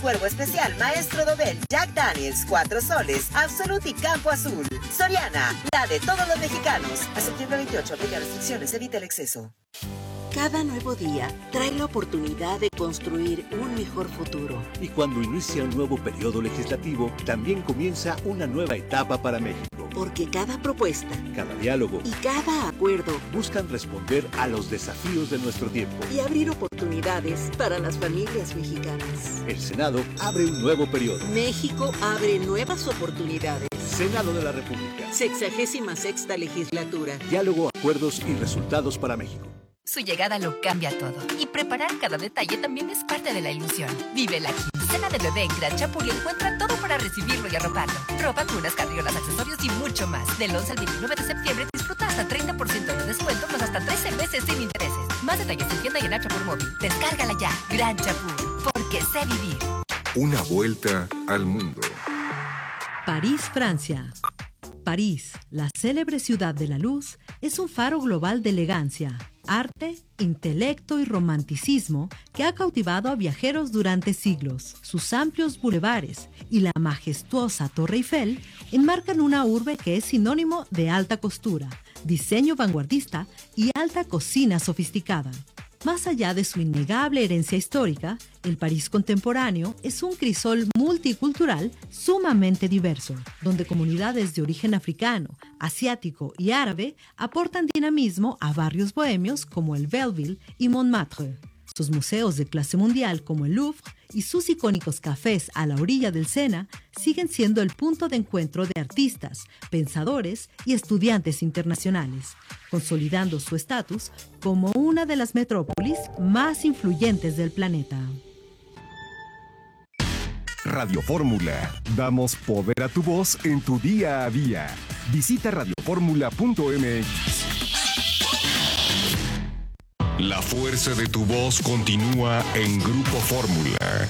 Cuervo Especial Maestro Dobel, Jack Daniels, 4 soles, Absolut y Campo Azul. Soriana, la de todos los mexicanos. A septiembre 28, aplica restricciones, evita el exceso. Cada nuevo día trae la oportunidad de construir un mejor futuro. Y cuando inicia un nuevo periodo legislativo, también comienza una nueva etapa para México. Porque cada propuesta, cada diálogo y cada acuerdo buscan responder a los desafíos de nuestro tiempo y abrir oportunidades para las familias mexicanas. El Senado abre un nuevo periodo. México abre nuevas oportunidades. Senado de la República. 66ª legislatura. Diálogo, acuerdos y resultados para México. Su llegada lo cambia todo. Y preparar cada detalle también es parte de la ilusión. Vive la quincena de bebé en Gran Chapul y encuentra todo para recibirlo y arroparlo. Ropa, cunas, carriolas, accesorios y mucho más. Del 11 al 29 de septiembre disfruta hasta 30% de descuento más hasta 13 meses sin intereses. Más detalles en tienda y en Chapul Móvil. Descárgala ya. Gran Chapul. Porque sé vivir. Una vuelta al mundo. París, Francia. París, la célebre ciudad de la luz, es un faro global de elegancia, arte, intelecto y romanticismo que ha cautivado a viajeros durante siglos. Sus amplios bulevares y la majestuosa Torre Eiffel enmarcan una urbe que es sinónimo de alta costura, diseño vanguardista y alta cocina sofisticada. Más allá de su innegable herencia histórica, el París contemporáneo es un crisol multicultural sumamente diverso, donde comunidades de origen africano, asiático y árabe aportan dinamismo a barrios bohemios como el Belleville y Montmartre. Sus museos de clase mundial como el Louvre y sus icónicos cafés a la orilla del Sena siguen siendo el punto de encuentro de artistas, pensadores y estudiantes internacionales, consolidando su estatus como una de las metrópolis más influyentes del planeta. Radio Fórmula. Damos poder a tu voz en tu día a día. Visita radioformula.mx. La fuerza de tu voz continúa en Grupo Fórmula.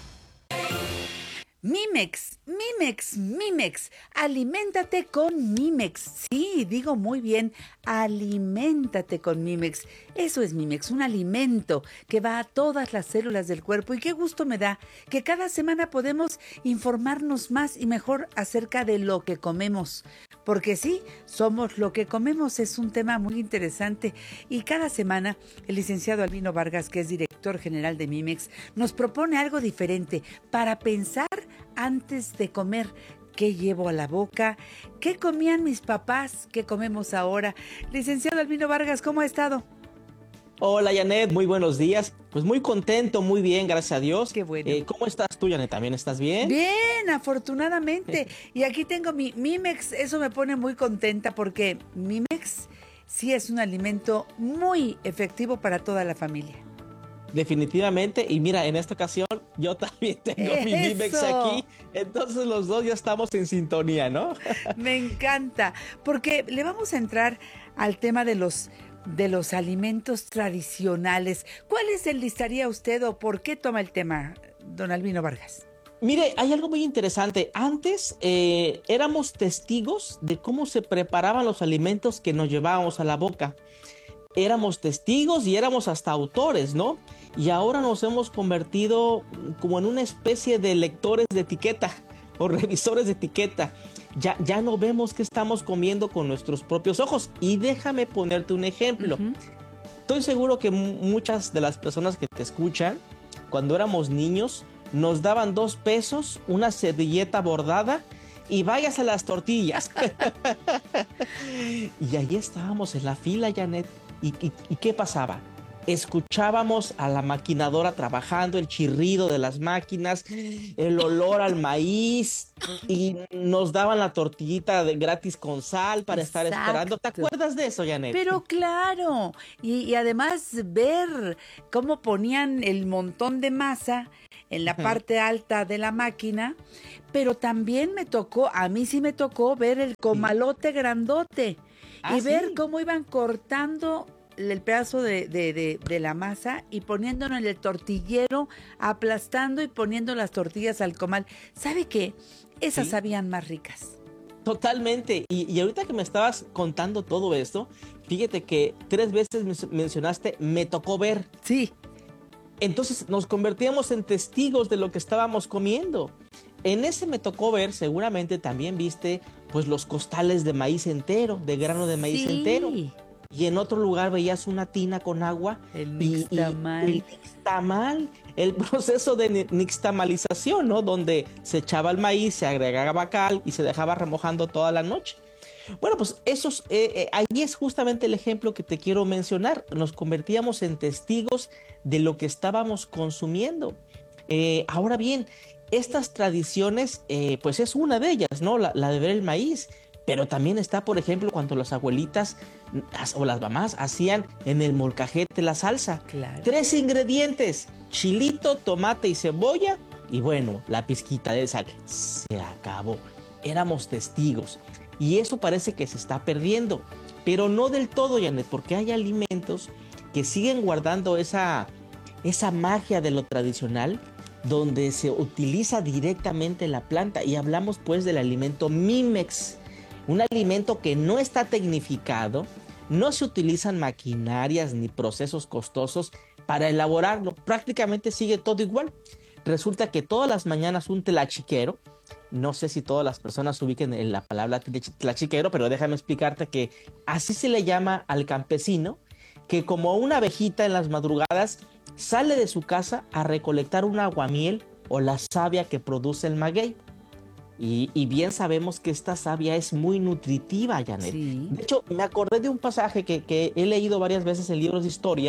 Mimex. Aliméntate con Mimex. Sí, digo muy bien, aliméntate con Mimex. Eso es Mimex, un alimento que va a todas las células del cuerpo. Y qué gusto me da que cada semana podemos informarnos más y mejor acerca de lo que comemos. Porque sí, somos lo que comemos, es un tema muy interesante. Y cada semana el licenciado Albino Vargas, que es director general de Mimex, nos propone algo diferente para pensar antes de comer. ¿Qué llevo a la boca? ¿Qué comían mis papás? ¿Qué comemos ahora? Licenciado Albino Vargas, ¿cómo ha estado? Hola, Janet, muy buenos días. Pues muy contento, muy bien, gracias a Dios. Qué bueno. ¿Cómo estás tú, Janet? ¿También estás bien? Bien, afortunadamente. Y aquí tengo mi Mimex, eso me pone muy contenta porque Mimex sí es un alimento muy efectivo para toda la familia. Definitivamente, y mira, en esta ocasión yo también tengo mi Mimex aquí, entonces los dos ya estamos en sintonía, ¿no? Me encanta, porque le vamos a entrar al tema de los alimentos tradicionales. ¿Cuáles enlistaría usted o por qué toma el tema, don Albino Vargas? Mire, hay algo muy interesante. Antes éramos testigos de cómo se preparaban los alimentos que nos llevábamos a la boca. Éramos testigos y éramos hasta autores, ¿no? Y ahora nos hemos convertido como en una especie de lectores de etiqueta o revisores de etiqueta. Ya no vemos qué estamos comiendo con nuestros propios ojos. Y déjame ponerte un ejemplo. Estoy seguro que muchas de las personas que te escuchan, cuando éramos niños, nos daban 2 pesos, una servilleta bordada y váyase a las tortillas. Y ahí estábamos en la fila, Janet. ¿Y qué pasaba? Escuchábamos a la maquinadora trabajando, el chirrido de las máquinas, el olor al maíz, y nos daban la tortillita gratis con sal para estar esperando. ¿Te acuerdas de eso, Janet? Pero claro, y además ver cómo ponían el montón de masa en la parte alta de la máquina, pero también a mí sí me tocó ver el comalote grandote y ver cómo iban cortando el pedazo de la masa y poniéndolo en el tortillero, aplastando y poniendo las tortillas al comal. ¿Sabe qué? Esas sabían más ricas. Totalmente. Y ahorita que me estabas contando todo esto, fíjate que 3 veces mencionaste, me tocó ver. Sí. Entonces nos convertíamos en testigos de lo que estábamos comiendo. En ese me tocó ver, seguramente también viste, pues los costales de maíz entero, de grano de maíz entero. Y en otro lugar veías una tina con agua. El nixtamal. El nixtamal, el proceso de nixtamalización, ¿no? Donde se echaba el maíz, se agregaba cal y se dejaba remojando toda la noche. Bueno, pues ahí es justamente el ejemplo que te quiero mencionar. Nos convertíamos en testigos de lo que estábamos consumiendo. Ahora bien, estas tradiciones, pues es una de ellas, ¿no? La de ver el maíz. Pero también está, por ejemplo, cuando las abuelitas o las mamás hacían en el molcajete la salsa. Claro. 3 ingredientes: chilito, tomate y cebolla. Y bueno, la pizquita de sal. Se acabó. Éramos testigos. Y eso parece que se está perdiendo. Pero no del todo, Janet, porque hay alimentos que siguen guardando esa magia de lo tradicional, donde se utiliza directamente la planta. Y hablamos pues del alimento Mimex. Un alimento que no está tecnificado, no se utilizan maquinarias ni procesos costosos para elaborarlo. Prácticamente sigue todo igual. Resulta que todas las mañanas un tlachiquero, no sé si todas las personas ubiquen en la palabra tlachiquero, pero déjame explicarte que así se le llama al campesino, que como una abejita en las madrugadas sale de su casa a recolectar un aguamiel o la savia que produce el maguey. Y bien sabemos que esta savia es muy nutritiva, Janet. Sí. De hecho, me acordé de un pasaje que he leído varias veces en libros de historia,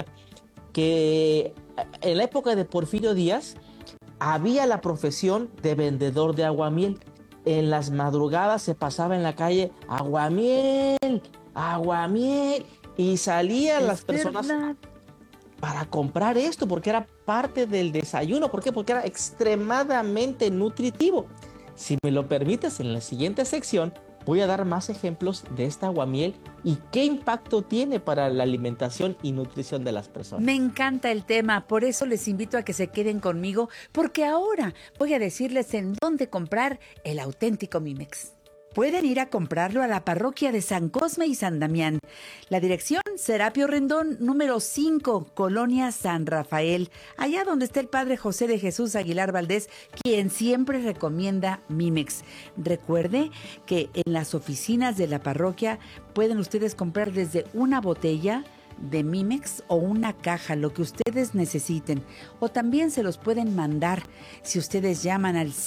que en la época de Porfirio Díaz había la profesión de vendedor de aguamiel. En las madrugadas se pasaba en la calle, aguamiel, aguamiel, y salían las personas para comprar esto, porque era parte del desayuno. ¿Por qué? Porque era extremadamente nutritivo. Si me lo permites, en la siguiente sección voy a dar más ejemplos de esta aguamiel y qué impacto tiene para la alimentación y nutrición de las personas. Me encanta el tema, por eso les invito a que se queden conmigo, porque ahora voy a decirles en dónde comprar el auténtico Mimex. Pueden ir a comprarlo a la parroquia de San Cosme y San Damián. La dirección, Serapio Rendón, número 5, Colonia San Rafael, allá donde está el padre José de Jesús Aguilar Valdés, quien siempre recomienda Mimex. Recuerde que en las oficinas de la parroquia pueden ustedes comprar desde una botella de Mimex o una caja, lo que ustedes necesiten, o también se los pueden mandar si ustedes llaman al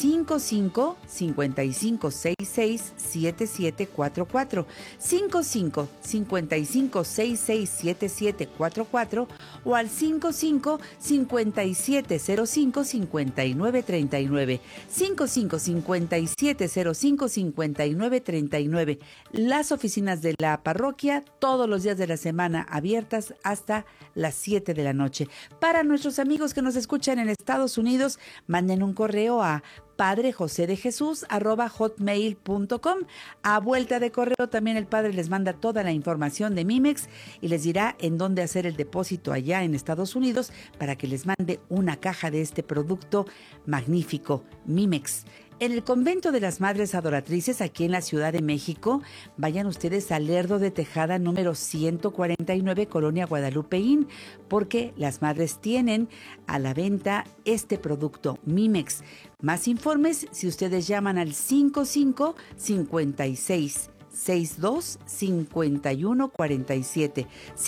55-55-66-7744, 55-55-66-7744 o al 55-5705-5939, 55-5705-5939. Las oficinas de la parroquia todos los días de la semana abiertas hasta las 7 de la noche. Para nuestros amigos que nos escuchan en Estados Unidos, manden un correo a padrejosedejesus@hotmail.com. A vuelta de correo también el padre les manda toda la información de Mimex y les dirá en dónde hacer el depósito allá en Estados Unidos para que les mande una caja de este producto magnífico, Mimex. En el convento de las Madres Adoratrices, aquí en la Ciudad de México, vayan ustedes al Lerdo de Tejada número 149, Colonia Guadalupeín, porque las madres tienen a la venta este producto, Mimex. Más informes si ustedes llaman al 55-56-62-5147,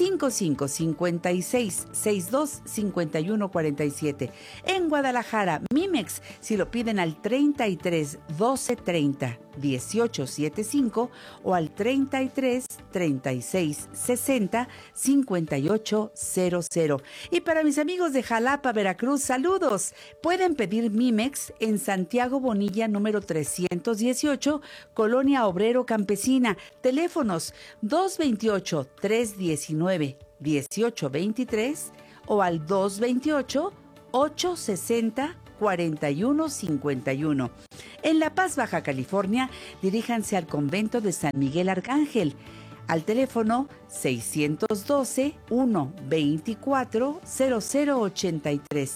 55-56-62-5147. En Guadalajara, Mimex, si lo piden al 33 12 30 18 75 o al 33 36 60 58 00. Y para mis amigos de Jalapa, Veracruz, saludos. Pueden pedir Mimex en Santiago Bonilla número 318, Colonia Obrero Campesina. Teléfonos 228 319 1823 o al 228 860 4151. En La Paz, Baja California, diríjanse al convento de San Miguel Arcángel al teléfono 612-124-0083.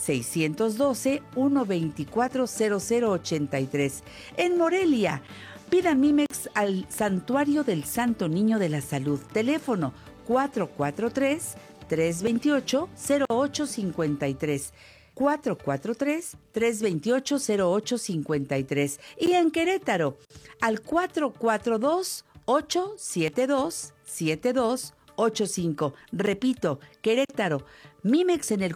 612-124-0083. En Morelia, pidan Mimex al Santuario del Santo Niño de la Salud. Teléfono 443 443-328-0853. 443-328-0853. Y en Querétaro, al 442-872-7285. Repito, Querétaro, MIMEX en el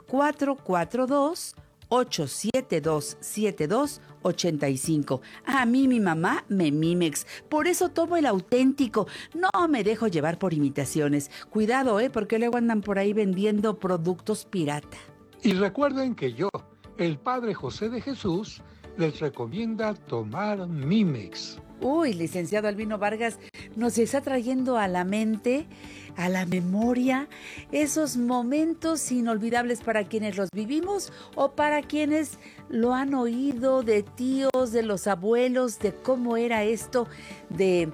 442-872-7285. A mí mi mamá me MIMEX, por eso tomo el auténtico. No me dejo llevar por imitaciones. Cuidado, porque luego andan por ahí vendiendo productos pirata. Y recuerden que yo, el Padre José de Jesús, les recomienda tomar MIMEX. Uy, licenciado Albino Vargas, nos está trayendo a la mente, a la memoria, esos momentos inolvidables para quienes los vivimos o para quienes lo han oído de tíos, de los abuelos, de cómo era esto del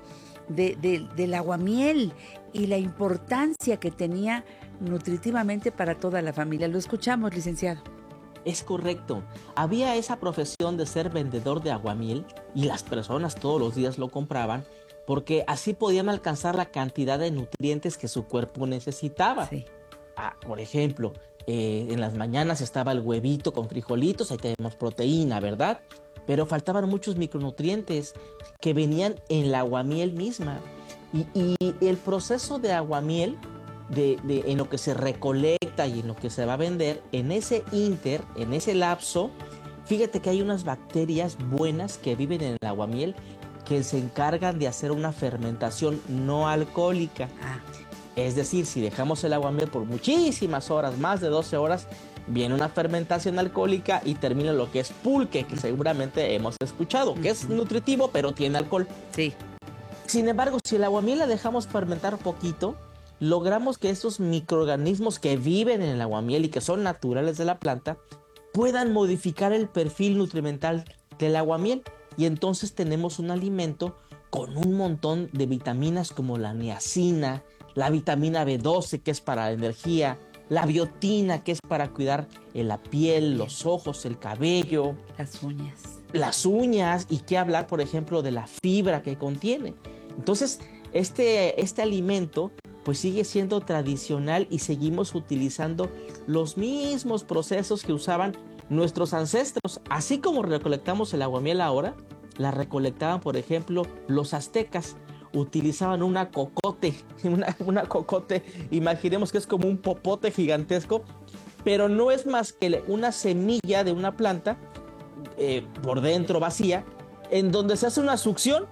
aguamiel y la importancia que tenía nutritivamente para toda la familia. Lo escuchamos, licenciado. Es correcto. Había esa profesión de ser vendedor de aguamiel y las personas todos los días lo compraban porque así podían alcanzar la cantidad de nutrientes que su cuerpo necesitaba. Sí. Por ejemplo, en las mañanas estaba el huevito con frijolitos, ahí tenemos proteína, ¿verdad? Pero faltaban muchos micronutrientes que venían en la aguamiel misma. Y el proceso de aguamiel, en lo que se recolecta y en lo que se va a vender, en ese lapso, fíjate que hay unas bacterias buenas que viven en el aguamiel que se encargan de hacer una fermentación no alcohólica. Es decir, si dejamos el aguamiel por muchísimas horas, más de 12 horas, viene una fermentación alcohólica y termina lo que es pulque, que seguramente hemos escuchado, que es nutritivo pero tiene alcohol. Sí. Sin embargo, si el aguamiel la dejamos fermentar poquito, logramos que estos microorganismos que viven en el aguamiel y que son naturales de la planta puedan modificar el perfil nutrimental del aguamiel y entonces tenemos un alimento con un montón de vitaminas como la niacina, la vitamina B12 que es para la energía, la biotina que es para cuidar la piel, los ojos, el cabello, las uñas y qué hablar, por ejemplo, de la fibra que contiene. Entonces, este alimento pues sigue siendo tradicional y seguimos utilizando los mismos procesos que usaban nuestros ancestros. Así como recolectamos el aguamiel ahora, la recolectaban, por ejemplo, los aztecas. Utilizaban una cocote, imaginemos que es como un popote gigantesco, pero no es más que una semilla de una planta por dentro vacía, en donde se hace una succión.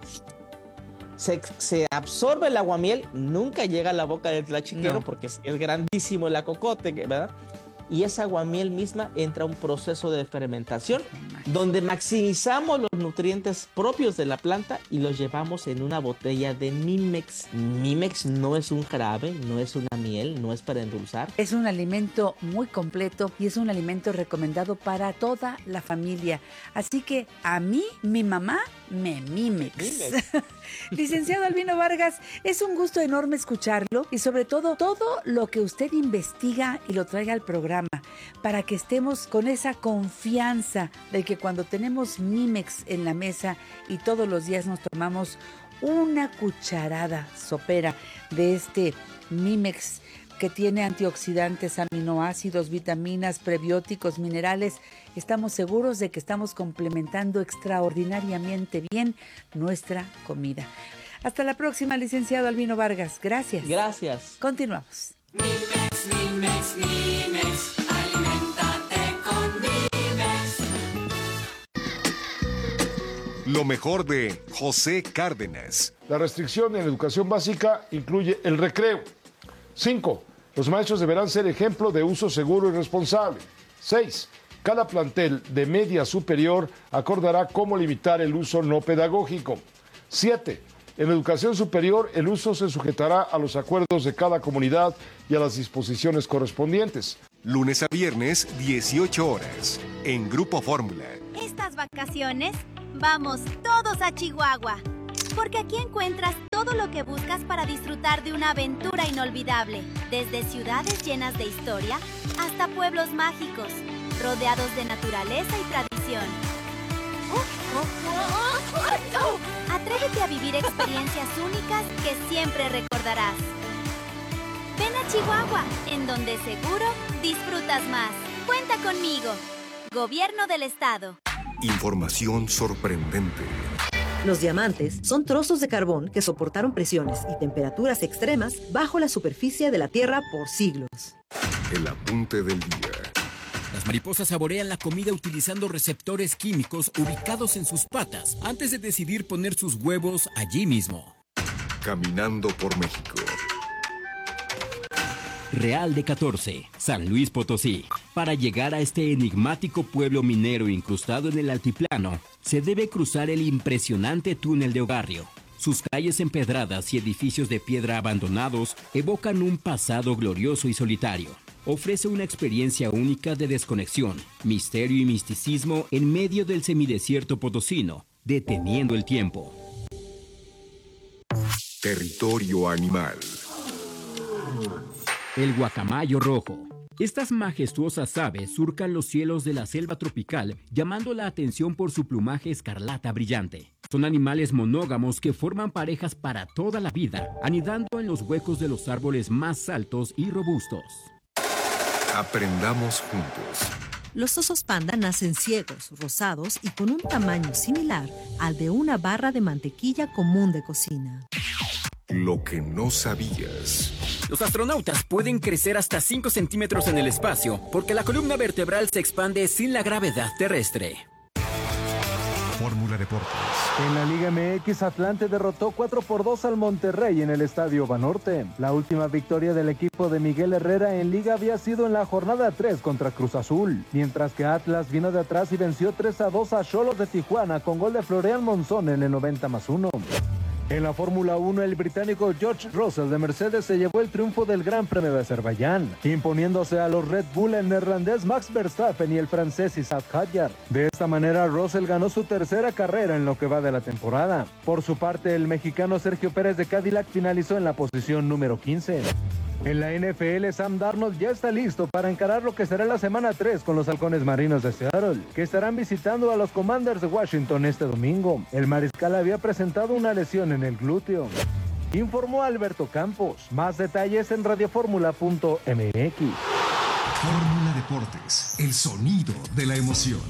Se absorbe el aguamiel, nunca llega a la boca del tlachiquero porque es grandísimo el acocote, ¿verdad? Y esa aguamiel misma entra a un proceso de fermentación donde maximizamos los nutrientes propios de la planta y los llevamos en una botella de MIMEX. MIMEX no es un jarabe, no es una miel, no es para endulzar. Es un alimento muy completo y es un alimento recomendado para toda la familia. Así que a mí, mi mamá, me MIMEX. Licenciado Albino Vargas, es un gusto enorme escucharlo y sobre todo lo que usted investiga y lo traiga al programa para que estemos con esa confianza de que cuando tenemos MIMEX en la mesa y todos los días nos tomamos una cucharada sopera de este MIMEX que tiene antioxidantes, aminoácidos, vitaminas, prebióticos, minerales, estamos seguros de que estamos complementando extraordinariamente bien nuestra comida. Hasta la próxima, licenciado Albino Vargas. Gracias. Gracias. Continuamos. MIMEX, MIMEX, MIMEX, aliméntate con MIMEX. Lo mejor de José Cárdenas. La restricción en la educación básica incluye el recreo. 5. Los maestros deberán ser ejemplo de uso seguro y responsable. 6. Cada plantel de media superior acordará cómo limitar el uso no pedagógico. 7. En la educación superior, el uso se sujetará a los acuerdos de cada comunidad y a las disposiciones correspondientes. Lunes a viernes, 18 horas, en Grupo Fórmula. Estas vacaciones, vamos todos a Chihuahua, porque aquí encuentras todo lo que buscas para disfrutar de una aventura inolvidable, desde ciudades llenas de historia hasta pueblos mágicos, rodeados de naturaleza y tradición. Atrévete a vivir experiencias únicas que siempre recordarás. Ven a Chihuahua, en donde seguro disfrutas más. Cuenta conmigo. Gobierno del Estado. Información sorprendente. Los diamantes son trozos de carbón que soportaron presiones y temperaturas extremas bajo la superficie de la Tierra por siglos. El apunte del día. Las mariposas saborean la comida utilizando receptores químicos ubicados en sus patas antes de decidir poner sus huevos allí mismo. Caminando por México. Real de 14, San Luis Potosí. Para llegar a este enigmático pueblo minero incrustado en el altiplano, se debe cruzar el impresionante túnel de Ogarrio. Sus calles empedradas y edificios de piedra abandonados evocan un pasado glorioso y solitario. Ofrece una experiencia única de desconexión, misterio y misticismo en medio del semidesierto potosino, deteniendo el tiempo. Territorio animal. El guacamayo rojo. Estas majestuosas aves surcan los cielos de la selva tropical, llamando la atención por su plumaje escarlata brillante. Son animales monógamos que forman parejas para toda la vida, anidando en los huecos de los árboles más altos y robustos. Aprendamos juntos. Los osos panda nacen ciegos, rosados y con un tamaño similar al de una barra de mantequilla común de cocina. Lo que no sabías. Los astronautas pueden crecer hasta 5 centímetros en el espacio porque la columna vertebral se expande sin la gravedad terrestre. Fórmula Deportes. En la Liga MX, Atlante derrotó 4-2 al Monterrey en el Estadio Banorte. La última victoria del equipo de Miguel Herrera en Liga había sido en la jornada 3 contra Cruz Azul, mientras que Atlas vino de atrás y venció 3-2 a Xolos de Tijuana con gol de Florian Monzón en el 90+1. En la Fórmula 1, el británico George Russell de Mercedes se llevó el triunfo del Gran Premio de Azerbaiyán, imponiéndose a los Red Bull el neerlandés Max Verstappen y el francés Isaac Hadjar. De esta manera, Russell ganó su tercera carrera en lo que va de la temporada. Por su parte, el mexicano Sergio Pérez de Cadillac finalizó en la posición número 15. En la NFL, Sam Darnold ya está listo para encarar lo que será la semana 3 con los Halcones Marinos de Seattle, que estarán visitando a los Commanders de Washington este domingo. El mariscal había presentado una lesión en el glúteo. Informó Alberto Campos. Más detalles en radioformula.mx. Fórmula Deportes, el sonido de la emoción.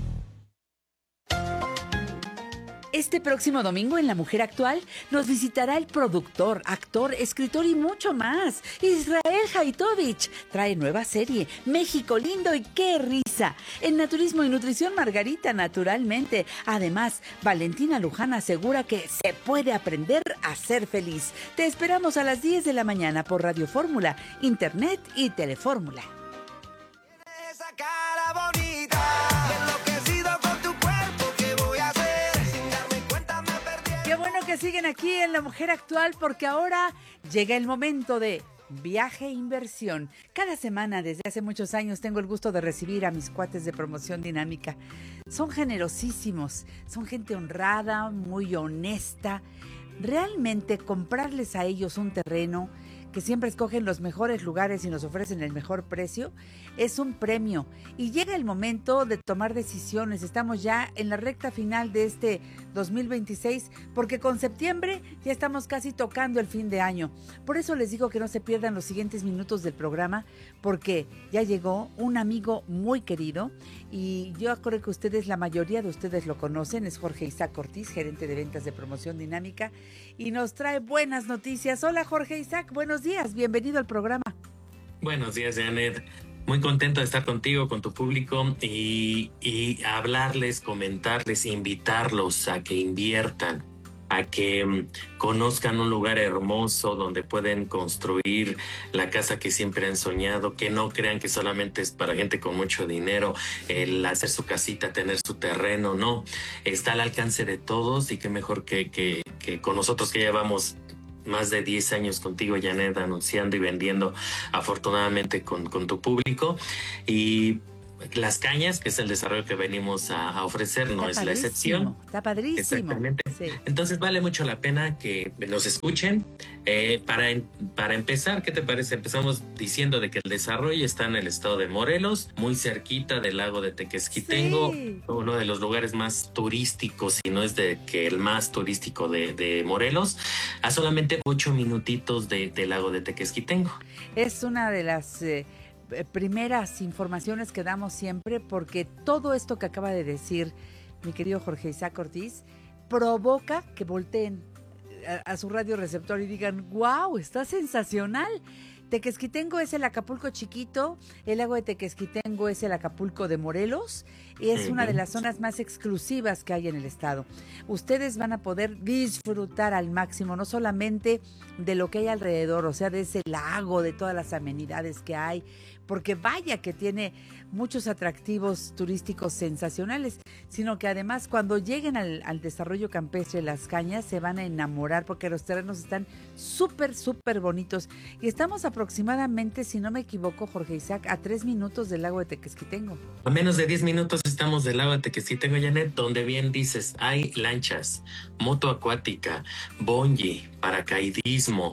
Este próximo domingo en La Mujer Actual nos visitará el productor, actor, escritor y mucho más. Israel Haitovich trae nueva serie, México Lindo y qué risa. En Naturismo y Nutrición, Margarita, naturalmente. Además, Valentina Luján asegura que se puede aprender a ser feliz. Te esperamos a las 10 de la mañana por Radio Fórmula, Internet y Telefórmula. Esa cara bonita, enloquecido con tu cuerpo, ¿qué voy a hacer? Sin darme cuenta me perdí. Qué bueno que siguen aquí en La Mujer Actual, porque ahora llega el momento de Viaje e Inversión. Cada semana desde hace muchos años tengo el gusto de recibir a mis cuates de Promoción Dinámica. Son generosísimos, son gente honrada, muy honesta. Realmente comprarles a ellos un terreno, que siempre escogen los mejores lugares y nos ofrecen el mejor precio, es un premio. Y llega el momento de tomar decisiones. Estamos ya en la recta final de este 2026, porque con septiembre ya estamos casi tocando el fin de año. Por eso les digo que no se pierdan los siguientes minutos del programa, porque ya llegó un amigo muy querido, y yo creo que ustedes, la mayoría de ustedes lo conocen. Es Jorge Isaac Ortiz, gerente de ventas de Promoción Dinámica, y nos trae buenas noticias. Hola Jorge Isaac, buenos días, bienvenido al programa. Buenos días, Janet. Muy contento de estar contigo, con tu público y hablarles, comentarles, invitarlos a que inviertan, a que conozcan un lugar hermoso donde pueden construir la casa que siempre han soñado, que no crean que solamente es para gente con mucho dinero el hacer su casita, tener su terreno. No, está al alcance de todos, y qué mejor que con nosotros, que llevamos más de 10 años contigo, Janet, anunciando y vendiendo afortunadamente con tu público. Y Las Cañas, que es el desarrollo que venimos a ofrecer, no es la excepción. Está padrísimo. Exactamente. Sí. Entonces vale mucho la pena que nos escuchen. Para empezar, ¿qué te parece? Empezamos diciendo de que el desarrollo está en el estado de Morelos, muy cerquita del lago de Tequesquitengo, Sí. uno de los lugares más turísticos, si no es de que el más turístico de Morelos, a solamente 8 minutitos del lago de Tequesquitengo. Es una de las primeras informaciones que damos siempre, porque todo esto que acaba de decir mi querido Jorge Isaac Ortiz provoca que volteen a su radioreceptor y digan, wow, está sensacional. Tequesquitengo es el Acapulco chiquito, el lago de Tequesquitengo es el Acapulco de Morelos y es una de las zonas más exclusivas que hay en el estado. Ustedes van a poder disfrutar al máximo, no solamente de lo que hay alrededor, o sea, de ese lago, de todas las amenidades que hay, porque vaya que tiene muchos atractivos turísticos sensacionales, sino que además cuando lleguen al desarrollo campestre Las Cañas se van a enamorar porque los terrenos están súper, súper bonitos. Y estamos aproximadamente, si no me equivoco, Jorge Isaac, a 3 minutos del lago de Tequesquitengo. A menos de 10 minutos estamos del lago de Tequesquitengo, Janet, donde bien dices, hay lanchas, moto acuática, bungee, paracaidismo,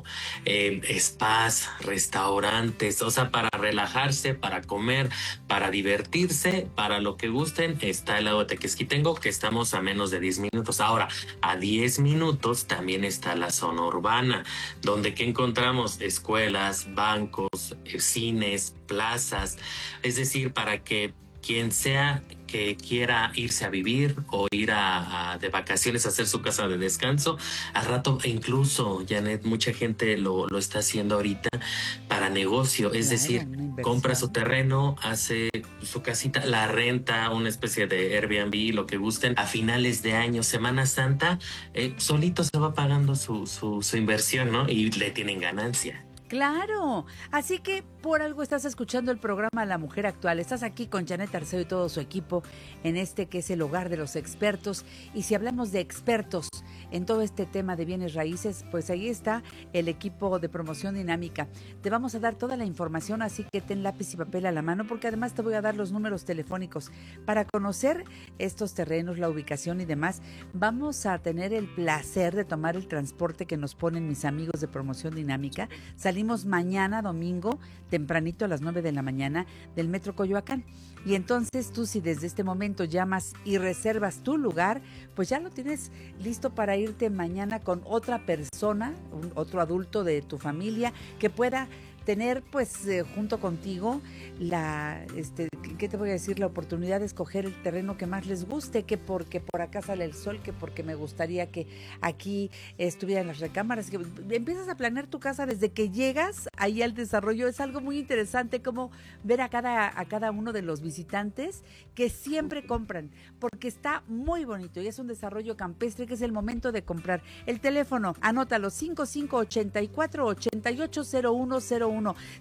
spas, restaurantes, o sea, para relajarse, para comer, para divertirse, para lo que gusten, está el lago de Tequesquitengo, que estamos a menos de 10 minutos. Ahora, a 10 minutos también está la zona urbana, donde que encontramos escuelas, bancos, cines, plazas, es decir, para que quien sea que quiera irse a vivir o ir de vacaciones a hacer su casa de descanso, al rato, incluso, Janet, mucha gente lo está haciendo ahorita para negocio, es decir, compra su terreno, hace su casita, la renta, una especie de Airbnb, lo que gusten, a finales de año, Semana Santa, solito se va pagando su inversión, ¿no? Y le tienen ganancia. Claro, así que por algo estás escuchando el programa La Mujer Actual. Estás aquí con Janet Arceo y todo su equipo en este que es el hogar de los expertos. Y si hablamos de expertos en todo este tema de bienes raíces, pues ahí está el equipo de Promoción Dinámica. Te vamos a dar toda la información, así que ten lápiz y papel a la mano, porque además te voy a dar los números telefónicos para conocer estos terrenos, la ubicación y demás. Vamos a tener el placer de tomar el transporte que nos ponen mis amigos de Promoción Dinámica. Salimos mañana, domingo, tempranito a las 9 de la mañana del Metro Coyoacán. Y entonces tú, si desde este momento llamas y reservas tu lugar, pues ya lo tienes listo para irte mañana con otra persona, otro adulto de tu familia que pueda tener pues junto contigo ¿qué te voy a decir? La oportunidad de escoger el terreno que más les guste, que porque por acá sale el sol, que porque me gustaría que aquí estuvieran las recámaras, que empiezas a planear tu casa desde que llegas ahí al desarrollo. Es algo muy interesante como ver a cada uno de los visitantes que siempre compran, porque está muy bonito y es un desarrollo campestre que es el momento de comprar. El teléfono, anótalo, 5584-880101,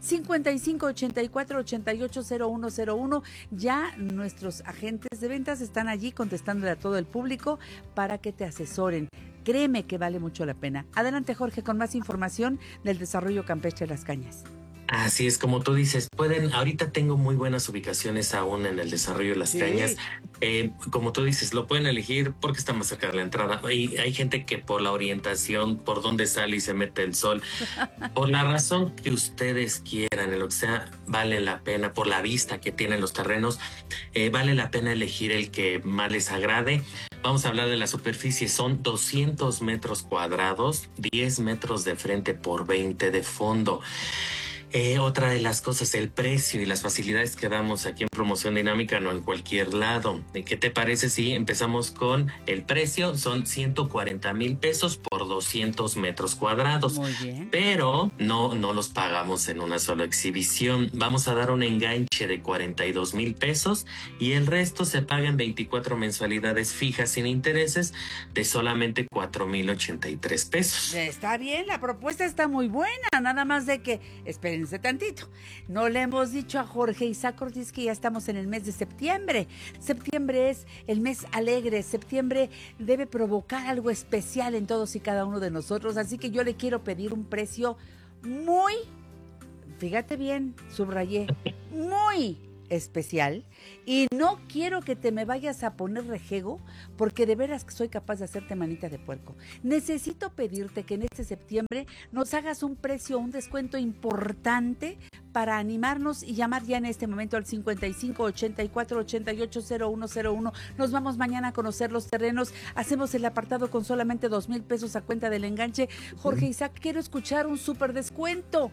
5584-880101. Ya nuestros agentes de ventas están allí contestándole a todo el público para que te asesoren. Créeme que vale mucho la pena. Adelante, Jorge, con más información del desarrollo campestre de Las Cañas. Así es, como tú dices, ahorita tengo muy buenas ubicaciones aún en el desarrollo de Las Cañas. Como tú dices, lo pueden elegir porque está más cerca de la entrada. Y hay gente que por la orientación, por dónde sale y se mete el sol, por la razón que ustedes quieran, en lo que sea, vale la pena, por la vista que tienen los terrenos, vale la pena elegir el que más les agrade. Vamos a hablar de la superficie, son 200 metros cuadrados, 10 metros de frente por 20 de fondo. Otra de las cosas, el precio y las facilidades que damos aquí en Promoción Dinámica, no en cualquier lado. ¿Qué te parece si empezamos con el precio? Son 140,000 pesos por 200 metros cuadrados. Muy bien. Pero no los pagamos en una sola exhibición. Vamos a dar un enganche de 42,000 pesos y el resto se paga en 24 mensualidades fijas sin intereses de solamente 4,083 pesos. Está bien, la propuesta está muy buena, nada más de que espérense tantito. No le hemos dicho a Jorge Isaac Ortiz que ya estamos en el mes de septiembre. Septiembre es el mes alegre. Septiembre debe provocar algo especial en todos y cada uno de nosotros. Así que yo le quiero pedir un precio muy, fíjate bien, subrayé, muy especial y no quiero que te me vayas a poner rejego porque de veras que soy capaz de hacerte manita de puerco. Necesito pedirte que en este septiembre nos hagas un precio, un descuento importante para animarnos y llamar ya en este momento al 55 84 88 0101. Nos vamos mañana a conocer los terrenos. Hacemos el apartado con solamente 2,000 pesos a cuenta del enganche. Jorge Isaac, quiero escuchar un súper descuento.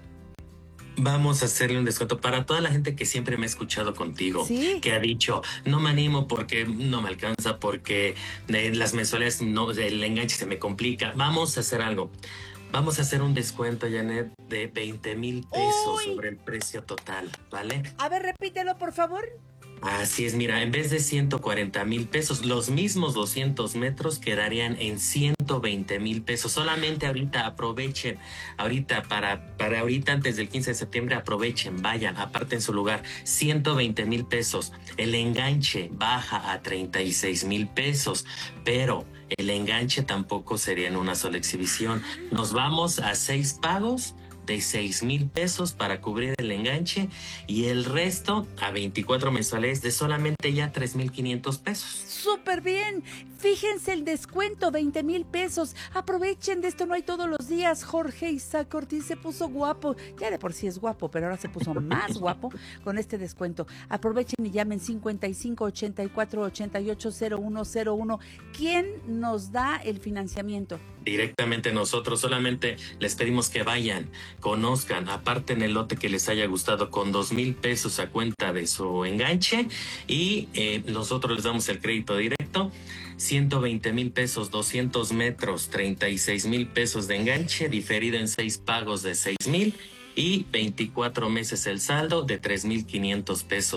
Vamos a hacerle un descuento para toda la gente que siempre me ha escuchado contigo, ¿sí? Que ha dicho, no me animo porque no me alcanza, porque las mensualidades, no, el enganche se me complica. Vamos a hacer algo. Vamos a hacer un descuento, Janet, de 20,000 pesos sobre el precio total, ¿vale? A ver, repítelo, por favor. Así es, mira, en vez de 140,000 pesos, los mismos 200 metros quedarían en 120,000 pesos. Solamente ahorita aprovechen, ahorita para ahorita antes del 15 de septiembre aprovechen, vayan, aparten su lugar, 120,000 pesos. El enganche baja a 36,000 pesos, pero el enganche tampoco sería en una sola exhibición. Nos vamos a 6 pagos de 6,000 pesos para cubrir el enganche y el resto a 24 mensuales de solamente ya 3,500 pesos. ¡Súper bien! Fíjense el descuento, 20,000 pesos. Aprovechen de esto, no hay todos los días. Jorge Isaac Ortiz se puso guapo. Ya de por sí es guapo, pero ahora se puso más guapo con este descuento. Aprovechen y llamen 55 84 88 0101. ¿Quién nos da el financiamiento? Directamente nosotros, solamente les pedimos que vayan, conozcan, aparten el lote que les haya gustado con 2,000 pesos a cuenta de su enganche y nosotros les damos el crédito directo. 120,000 pesos, 200 metros, 36,000 pesos de enganche, diferido en 6 pagos de 6,000 y 24 meses el saldo de 3,500 pesos.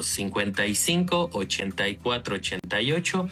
55 84 88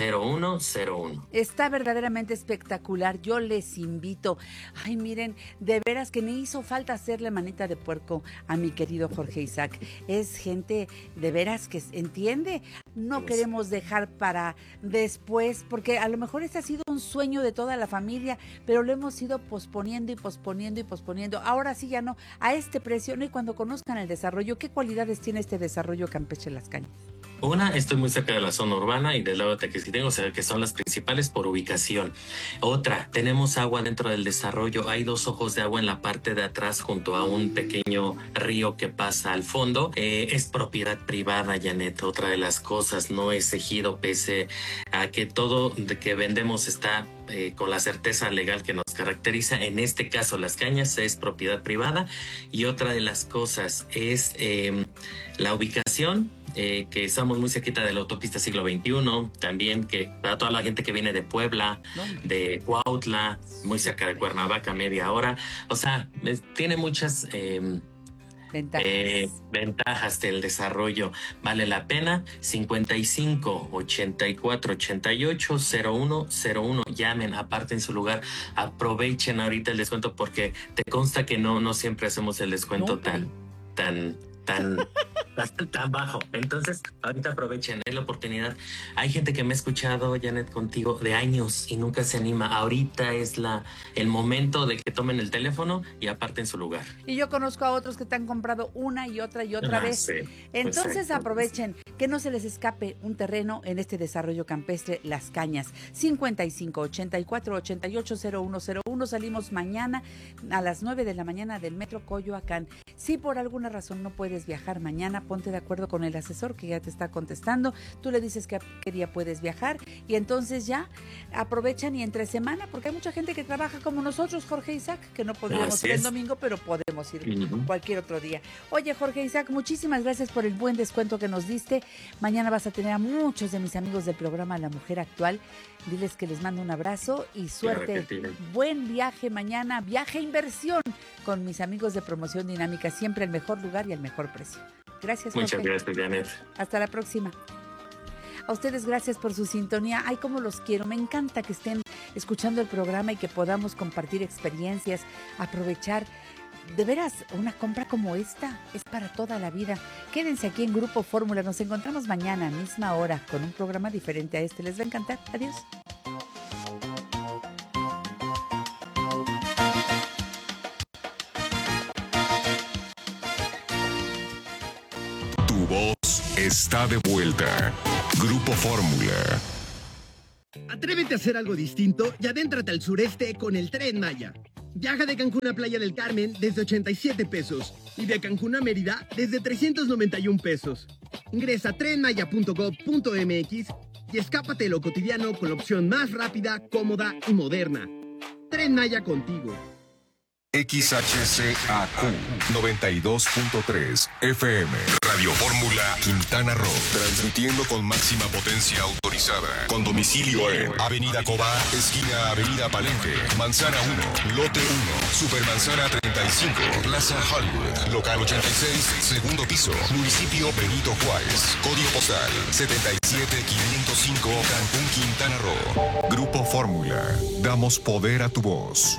0101. Está verdaderamente espectacular. Yo les invito. Ay, miren, de veras que me hizo falta hacerle manita de puerco a mi querido Jorge Isaac. Es gente de veras que entiende. No queremos dejar para después, porque a lo mejor este ha sido un sueño de toda la familia, pero lo hemos ido posponiendo y posponiendo y posponiendo. Ahora sí ya no. A este precio, ¿no? Y cuando conozcan el desarrollo, ¿qué cualidades tiene este desarrollo Campeche Las Cañas? Una, estoy muy cerca de la zona urbana y del lado de Tequesquitengo, o sea, que son las principales por ubicación. Otra, tenemos agua dentro del desarrollo. Hay 2 ojos de agua en la parte de atrás junto a un pequeño río que pasa al fondo. Es propiedad privada, Janet. Otra de las cosas, no es ejido, pese a que todo de que vendemos está con la certeza legal que nos caracteriza. En este caso, Las Cañas es propiedad privada. Y otra de las cosas es la ubicación. Que estamos muy cerquita de la autopista siglo XXI, también que para toda la gente que viene de Puebla, de Cuautla, muy cerca de Cuernavaca, media hora, o sea, tiene muchas ventajas del desarrollo. Vale la pena. 55 84 88 0101. Llamen, aparten su lugar, aprovechen ahorita el descuento porque te consta que no siempre hacemos el descuento tan bajo. Entonces, ahorita aprovechen, es la oportunidad. Hay gente que me ha escuchado, Janet, contigo de años y nunca se anima. Ahorita es el momento de que tomen el teléfono y aparten su lugar. Y yo conozco a otros que te han comprado una y otra vez. Sí, entonces aprovechen, que no se les escape un terreno en este desarrollo campestre Las Cañas. 55 84 88 0101. Salimos mañana a las 9 de la mañana del Metro Coyoacán. Si por alguna razón no puedes viajar mañana, ponte de acuerdo con el asesor que ya te está contestando. Tú le dices que qué día puedes viajar y entonces ya aprovechan y entre semana, porque hay mucha gente que trabaja como nosotros, Jorge Isaac, que no podríamos ir el domingo, pero podemos ir cualquier otro día. Oye, Jorge Isaac, muchísimas gracias por el buen descuento que nos diste. Mañana vas a tener a muchos de mis amigos del programa La Mujer Actual. Diles que les mando un abrazo y suerte. Buen viaje mañana, viaje inversión con mis amigos de Promoción Dinámica. Siempre el mejor lugar y el mejor precio. Gracias, Jorge. Muchas gracias, Janet. Hasta la próxima. A ustedes gracias por su sintonía. Ay, cómo los quiero. Me encanta que estén escuchando el programa y que podamos compartir experiencias, aprovechar. De veras, una compra como esta es para toda la vida. Quédense aquí en Grupo Fórmula. Nos encontramos mañana a misma hora con un programa diferente a este. Les va a encantar. Adiós. Tu voz está de vuelta. Grupo Fórmula. Atrévete a hacer algo distinto y adéntrate al sureste con el Tren Maya. Viaja de Cancún a Playa del Carmen desde 87 pesos y de Cancún a Mérida desde 391 pesos. Ingresa a trenmaya.gov.mx y escápate de lo cotidiano con la opción más rápida, cómoda y moderna. Tren Maya contigo. XHCAQ 92.3 FM Radio Fórmula Quintana Roo, transmitiendo con máxima potencia autorizada, con domicilio en Avenida Cobá, esquina Avenida Palenque, Manzana 1, Lote 1, Supermanzana 35, Plaza Hollywood, local 86, segundo piso, municipio Benito Juárez, código postal 77505, Cancún, Quintana Roo. Grupo Fórmula, damos poder a tu voz.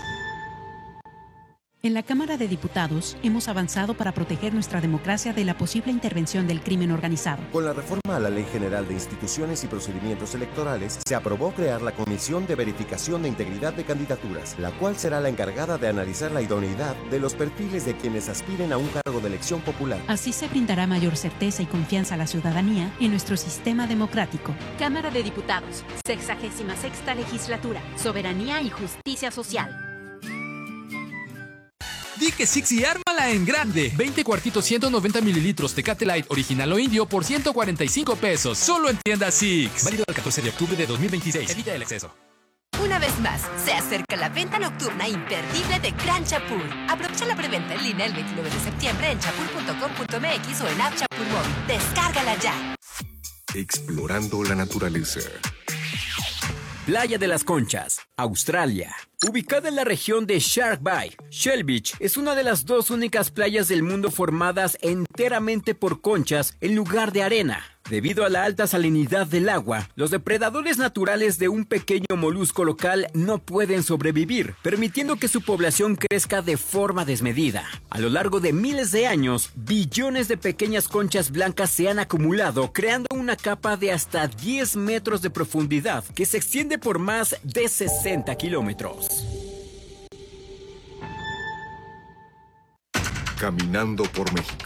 En la Cámara de Diputados hemos avanzado para proteger nuestra democracia de la posible intervención del crimen organizado. Con la reforma a la Ley General de Instituciones y Procedimientos Electorales, se aprobó crear la Comisión de Verificación de Integridad de Candidaturas, la cual será la encargada de analizar la idoneidad de los perfiles de quienes aspiren a un cargo de elección popular. Así se brindará mayor certeza y confianza a la ciudadanía en nuestro sistema democrático. Cámara de Diputados, 66ª Legislatura, Soberanía y Justicia Social. Di que Six y ármala en grande. 20 cuartitos 190 mililitros Tecate Light original o indio por 145 pesos. Solo en tienda Six. Válido el 14 de octubre de 2026. Evita el exceso. Una vez más, se acerca la venta nocturna imperdible de Gran Chapur. Aprovecha la preventa en línea el 29 de septiembre en chapur.com.mx o en App Chapur Móvil. Descárgala ya. Explorando la naturaleza. Playa de las Conchas, Australia. Ubicada en la región de Shark Bay, Shell Beach es una de las dos únicas playas del mundo formadas enteramente por conchas en lugar de arena. Debido a la alta salinidad del agua, los depredadores naturales de un pequeño molusco local no pueden sobrevivir, permitiendo que su población crezca de forma desmedida. A lo largo de miles de años, billones de pequeñas conchas blancas se han acumulado, creando una capa de hasta 10 metros de profundidad que se extiende por más de 60 kilómetros. Caminando por México.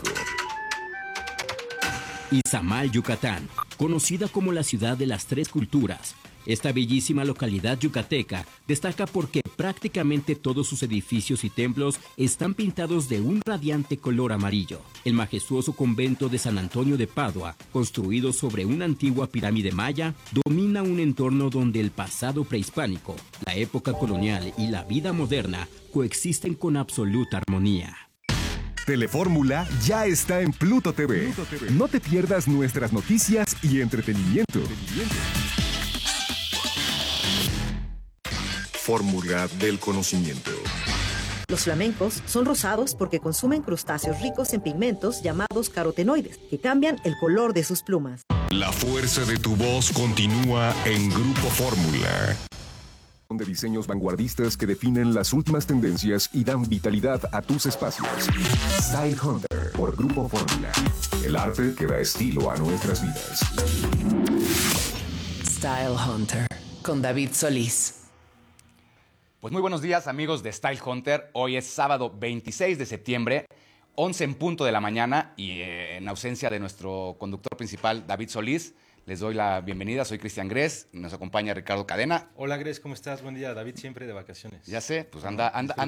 Izamal, Yucatán, conocida como la ciudad de las tres culturas. Esta bellísima localidad yucateca destaca porque prácticamente todos sus edificios y templos están pintados de un radiante color amarillo. El majestuoso convento de San Antonio de Padua, construido sobre una antigua pirámide maya, domina un entorno donde el pasado prehispánico, la época colonial y la vida moderna coexisten con absoluta armonía. Telefórmula ya está en Pluto TV. No te pierdas nuestras noticias y entretenimiento. Fórmula del conocimiento. Los flamencos son rosados porque consumen crustáceos ricos en pigmentos llamados carotenoides, que cambian el color de sus plumas. La fuerza de tu voz continúa en Grupo Fórmula. De diseños vanguardistas que definen las últimas tendencias y dan vitalidad a tus espacios. Style Hunter por Grupo Fórmula. El arte que da estilo a nuestras vidas. Style Hunter con David Solís. Pues muy buenos días, amigos de Style Hunter. Hoy es sábado 26 de septiembre, 11 en punto de la mañana, y en ausencia de nuestro conductor principal, David Solís, les doy la bienvenida. Soy Cristian Gres, nos acompaña Ricardo Cadena. Hola Gres, ¿cómo estás? Buen día. David siempre de vacaciones. Ya sé, pues anda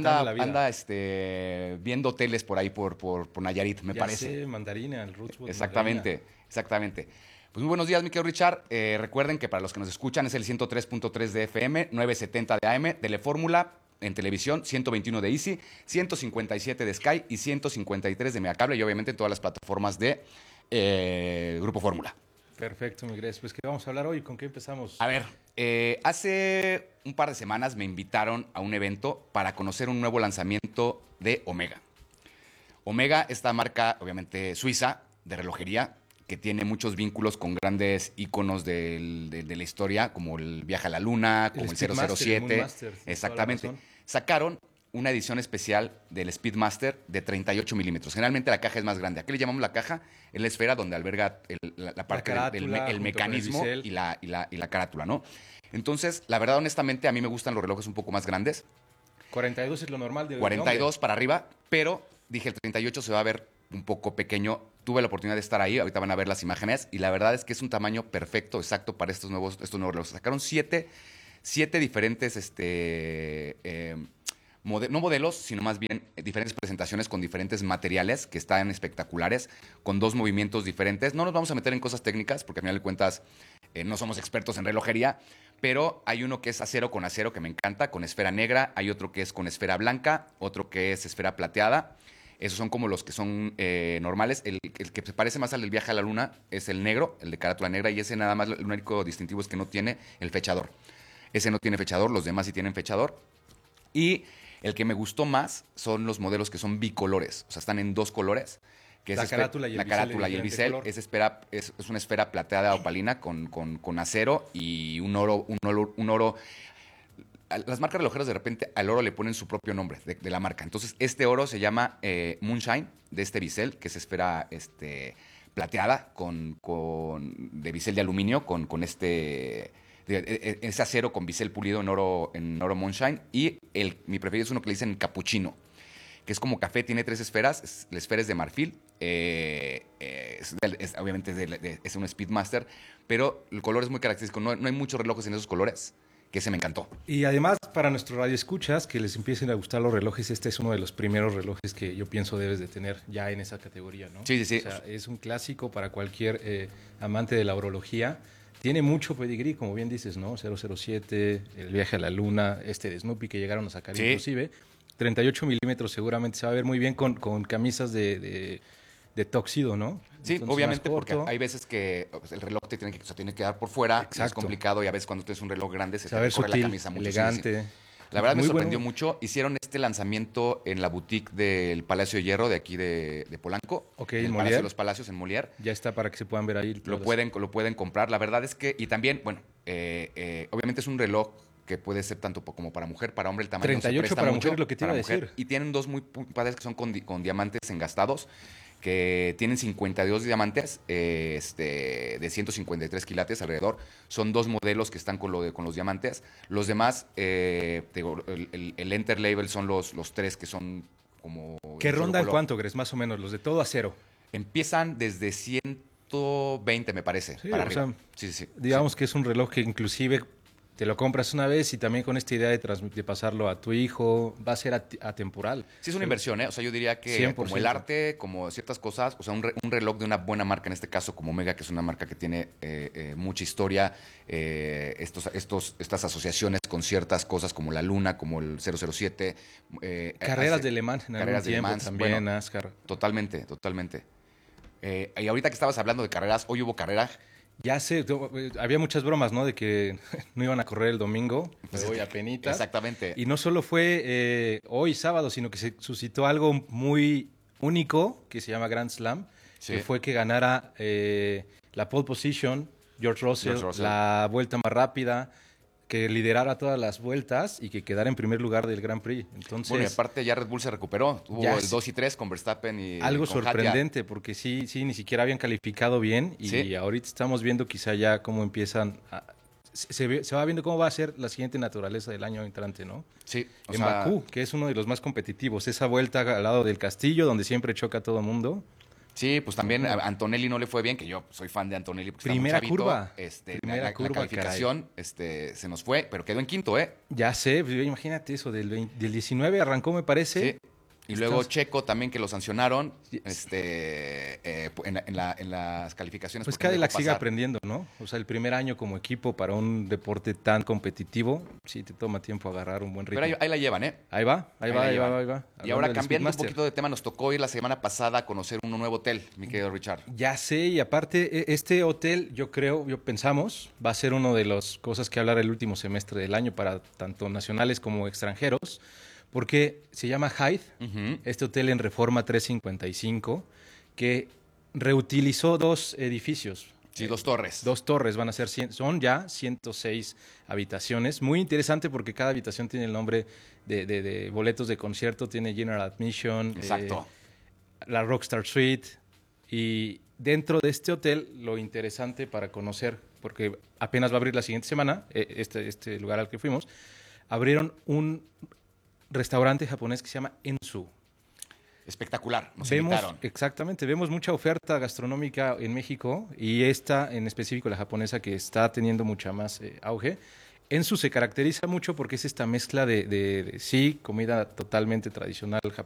viendo hoteles por ahí por Nayarit, me parece. Ya sé, Mandarina, el Rootswood. Exactamente. Pues muy buenos días, mi querido Richard. Recuerden que para los que nos escuchan es el 103.3 de FM, 970 de AM, Telefórmula en televisión, 121 de Easy, 157 de Sky y 153 de Megacable, y obviamente en todas las plataformas de Grupo Fórmula. Perfecto, mi Gres. Pues, ¿qué vamos a hablar hoy? ¿Con qué empezamos? A ver, hace un par de semanas me invitaron a un evento para conocer un nuevo lanzamiento de Omega. Omega, esta marca, obviamente, suiza, de relojería, que tiene muchos vínculos con grandes íconos de la historia, como el viaje a la luna, como el 007. Exactamente. Sacaron una edición especial del Speedmaster de 38 milímetros. Generalmente la caja es más grande. Aquí le llamamos la caja, es la esfera donde alberga la parte del mecanismo y la carátula, ¿no? Entonces, la verdad, honestamente, a mí me gustan los relojes un poco más grandes. 42 es lo normal de 42 para arriba, pero dije el 38 se va a ver un poco pequeño tuve la oportunidad de estar ahí, ahorita van a ver las imágenes, y la verdad es que es un tamaño perfecto, exacto para estos nuevos relojes. Sacaron siete diferentes, no modelos, sino más bien diferentes presentaciones con diferentes materiales que están espectaculares, con 2 movimientos diferentes. No nos vamos a meter en cosas técnicas, porque al final de cuentas no somos expertos en relojería, pero hay uno que es acero con acero, que me encanta, con esfera negra, hay otro que es con esfera blanca, otro que es esfera plateada. Esos son como los que son normales. El que se parece más al del viaje a la luna es el negro, el de carátula negra, y ese nada más, el único distintivo es que no tiene el fechador. Ese no tiene fechador, los demás sí tienen fechador. Y el que me gustó más son los modelos que son bicolores, o sea, están en 2 colores. Que es la carátula y el bisel es una esfera plateada opalina con acero y un oro. Las marcas relojeras de repente al oro le ponen su propio nombre de la marca. Entonces, este oro se llama Moonshine, de este bisel, que es esfera plateada de bisel de aluminio con ese acero con bisel pulido en oro Moonshine. Y mi preferido es uno que le dicen capuchino, que es como café, tiene 3 esferas. La esfera es de marfil, obviamente es un Speedmaster, pero el color es muy característico. No hay muchos relojes en esos colores, que ese me encantó. Y además, para nuestros radioescuchas, que les empiecen a gustar los relojes, este es uno de los primeros relojes que yo pienso debes de tener ya en esa categoría, ¿no? Sí. O sea, es un clásico para cualquier amante de la horología. Tiene mucho pedigrí, como bien dices, ¿no? 007, el viaje a la luna, de Snoopy que llegaron a sacar inclusive. 38 milímetros seguramente se va a ver muy bien con camisas de tóxido, ¿no? Sí, Entonces, obviamente, porque hay veces que el reloj tiene que dar por fuera. Exacto. Es complicado, y a veces cuando tienes un reloj grande se te ver corre sutil, la camisa mucho. elegante. Sí. La verdad me Muy sorprendió bueno. mucho. Hicieron este lanzamiento en la boutique del Palacio de Hierro de aquí de Polanco. Ok, en en el Molière. Palacio de los Palacios en Molière. Ya está para que se puedan ver ahí. Lo pueden comprar. La verdad es que, y también, bueno, obviamente es un reloj que puede ser tanto como para mujer, para hombre el tamaño 38 se presta para mucho, mujer, lo que te iba a decir. Y tienen 2 muy padres que son con diamantes engastados, que tienen 52 diamantes de 153 quilates alrededor. Son 2 modelos que están con los diamantes. Los demás, el Enter Label son los 3 que son como... ¿Qué rondan cuánto, Gres? Más o menos, los de todo acero. Empiezan desde 120, me parece, Sí, para o arriba. sea, Sí. Digamos que es un reloj que inclusive te lo compras una vez y también con esta idea de pasarlo a tu hijo, va a ser atemporal. Sí, es una inversión, ¿eh? O sea, yo diría que 100%. como el arte, como ciertas cosas, o sea, un reloj de una buena marca, en este caso como Omega, que es una marca que tiene mucha historia, estas asociaciones con ciertas cosas como la Luna, como el 007. Carreras de Le Mans en algún tiempo también, bueno, NASCAR. Totalmente. Y ahorita que estabas hablando de carreras, hoy hubo carrera. Ya sé, había muchas bromas, ¿no? De que no iban a correr el domingo, Pues hoy apenitas. Exactamente. Y no solo fue hoy sábado, sino que se suscitó algo muy único que se llama Grand Slam, que fue que ganara la pole position George Russell, la vuelta más rápida, que liderara todas las vueltas y que quedara en primer lugar del Grand Prix. Entonces, bueno, y aparte ya Red Bull se recuperó. Tuvo el 2 y 3 con Verstappen y algo con sorprendente, Hatia. porque sí, ni siquiera habían calificado bien y ahorita estamos viendo quizá ya cómo empiezan se va viendo cómo va a ser la siguiente naturaleza del año entrante, ¿no? Sí. En Bakú, que es uno de los más competitivos, esa vuelta al lado del castillo donde siempre choca todo el mundo. Sí, pues también a Antonelli no le fue bien, que yo soy fan de Antonelli porque Primera está muy chavito. curva. Primera la curva, calificación se nos fue, pero quedó en quinto, ¿eh? Ya sé, imagínate eso, del 19 arrancó, me parece. Sí. Y luego Checo también, que lo sancionaron en las calificaciones. Pues Cadillac sigue aprendiendo, ¿no? O sea, el primer año como equipo para un deporte tan competitivo, sí te toma tiempo agarrar un buen ritmo. Pero ahí la llevan, ¿eh? Ahí va. Y ahora, cambiando un poquito de tema, nos tocó ir la semana pasada a conocer un nuevo hotel, mi querido Richard. Ya sé, y aparte, este hotel, pensamos, va a ser una de las cosas que hablar el último semestre del año para tanto nacionales como extranjeros, porque se llama Hyde, este hotel en Reforma 355, que reutilizó 2 edificios. Sí, 2 torres. 2 torres, van a ser son ya 106 habitaciones. Muy interesante porque cada habitación tiene el nombre de boletos de concierto, tiene General Admission, exacto, la Rockstar Suite. Y dentro de este hotel, lo interesante para conocer, porque apenas va a abrir la siguiente semana, este lugar al que fuimos, abrieron un restaurante japonés que se llama Ensu. espectacular. Nos Vemos, invitaron. exactamente, vemos mucha oferta gastronómica en México y esta, en específico la japonesa, que está teniendo mucha más auge. Ensu se caracteriza mucho porque es esta mezcla de sí, comida totalmente tradicional